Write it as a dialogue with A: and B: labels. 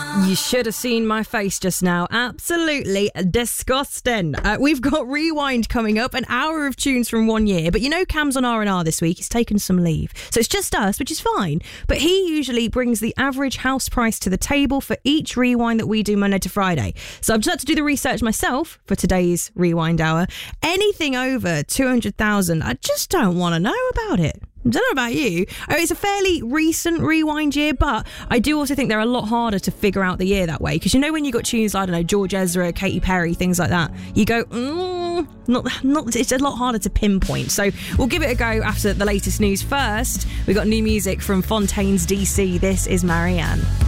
A: You should have seen my face just now. Absolutely disgusting. We've got Rewind coming up, an hour of tunes from 1 year. But you know Cam's on R&R this week. He's taken some leave. So it's just us, which is fine. But he usually brings the average house price to the table for each Rewind that we do Monday to Friday. So I've just had to do the research myself for today's Rewind hour. Anything over 200,000, I just don't want to know about it. I don't know about you. It's a fairly recent Rewind year, but I do also think they're a lot harder to figure out the year that way. Because you know when you got tunes, I don't know, George Ezra, Katy Perry, things like that, you go, not. It's a lot harder to pinpoint. So we'll give it a go after the latest news. First, we got new music from Fontaines DC. This is Marianne.